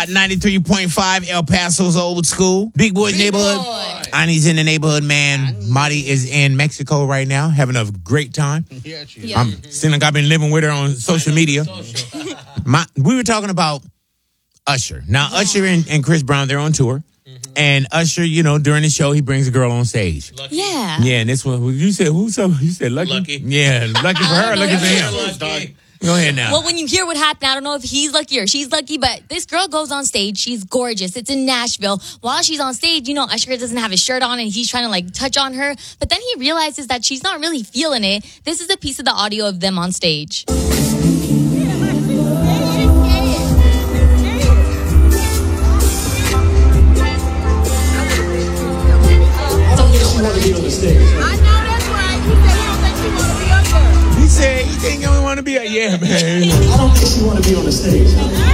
Hot 93.5, El Paso's old school. Big Boy's neighborhood. Ani's in the neighborhood, man. Marty is in Mexico right now, having a great time. Yeah. I'm seeing like I've been living with her on social media. We were talking about Usher. Now, Usher and Chris Brown, they're on tour. And Usher, during the show, he brings a girl on stage. Lucky. Yeah. Yeah, and this one, you said, who's up? You said Lucky? Lucky. Yeah, lucky for her, lucky for him. Lucky. Go ahead now. Well, when you hear what happened, I don't know if he's lucky or she's lucky, but this girl goes on stage. She's gorgeous. It's in Nashville. While she's on stage, Usher doesn't have his shirt on and he's trying to touch on her. But then he realizes that she's not really feeling it. This is a piece of the audio of them on stage. I know that's right. He said he don't think she want to be up there. He said he think you want to be yeah, man. I don't think she want to be on the stage.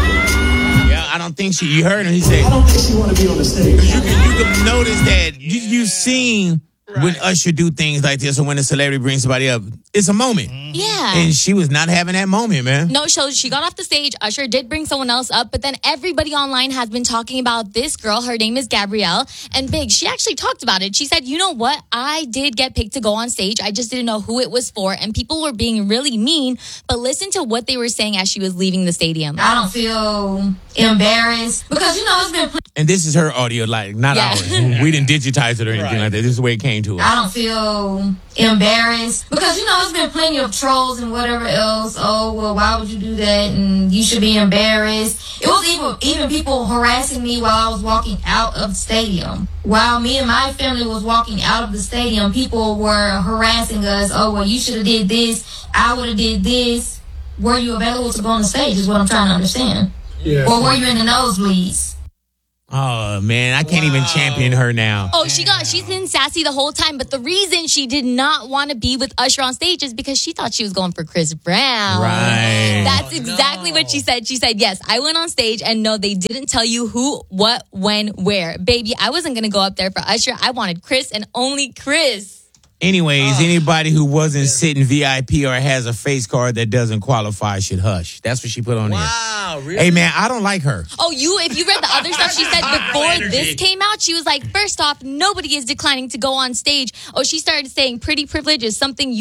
Yeah, I don't think you heard him. He said, I don't think she want to be on the stage. you can notice that you've seen when Usher do things like this or when a celebrity brings somebody up, it's a moment. Yeah. And she was not having that moment, man. No, so she got off the stage. Usher did bring someone else up, but then everybody online has been talking about this girl. Her name is Gabrielle. And Big, she actually talked about it. She said, you know what? I did get picked to go on stage. I just didn't know who it was for. And people were being really mean. But listen to what they were saying as she was leaving the stadium. I don't feel embarrassed because, it's been... And this is her audio, not Yeah. ours. We didn't digitize it or anything like that. This is the way it came to us. I don't feel embarrassed because, there's been plenty of trolls and whatever else. Oh, well, why would you do that? And you should be embarrassed. It was even people harassing me while I was walking out of the stadium. While me and my family was walking out of the stadium, people were harassing us. Oh, well, you should have did this. I would have did this. Were you available to go on the stage is what I'm trying to understand. Yeah. Or were you in the nosebleeds? Oh, man, I can't even champion her now. Oh, she's been sassy the whole time, but the reason she did not want to be with Usher on stage is because she thought she was going for Chris Brown. Right. That's exactly what she said. She said, yes, I went on stage and no, they didn't tell you who, what, when, where. Baby, I wasn't going to go up there for Usher. I wanted Chris and only Chris. Anyways, anybody who wasn't sitting VIP or has a face card that doesn't qualify should hush. That's what she put on there. Wow, really? Hey, man, I don't like her. Oh, if you read the other stuff she said before energy. this came out, she was like, first off, nobody is declining to go on stage. Oh, she started saying pretty privilege is something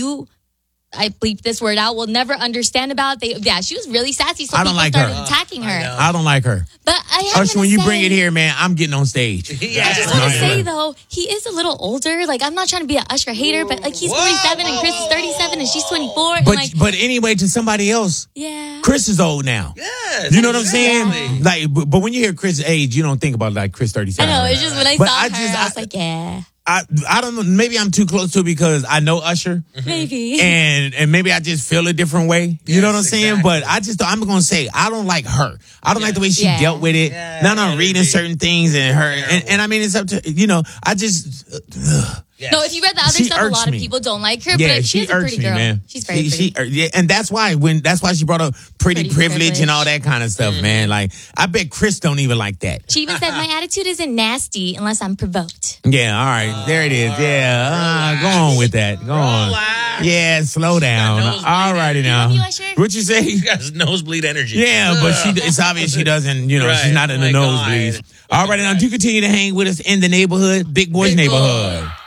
I bleeped this word out, will never understand about. She was really sassy, so I don't people like started her. attacking her. I don't like her. But I have Usher, when you bring it here, man, I'm getting on stage. I just want to say, though, he is a little older. I'm not trying to be an Usher hater, but he's 47 and Chris is 37 and she's 24. But anyway, to somebody else, yeah. Chris is old now. Yes, You know what I'm saying? exactly. But when you hear Chris' age, you don't think about Chris 37. I know, it's just when I But saw I her, just- I was like, yeah, I don't know. Maybe I'm too close to it because I know Usher. maybe. And maybe I just feel a different way. You know what I'm saying? exactly. But I'm going to say, I don't like her. I don't like the way she Yeah. dealt with it. Yeah, Now I'm reading energy. certain things and her. And I mean, it's up to, I just, Yes. No, if you read the other She stuff, a irks lot of me. people don't like her, yeah, but she she's a irks pretty me, girl. man. She's very pretty. Yeah, and that's why she brought up pretty privilege and all that kind of stuff, man. I bet Chris don't even like that. She even said, my attitude isn't nasty unless I'm provoked. Yeah, all right. There it is. Yeah. Go on with that. Go on. Relax. Yeah, slow down. nosebleed All righty now. Love you, Usher. What you say? You got nosebleed energy. Yeah, but it's obvious she doesn't, Right. she's not in the My nosebleeds. God. All right, now do continue to hang with us in the neighborhood, Big Boy's Big Boy. neighborhood.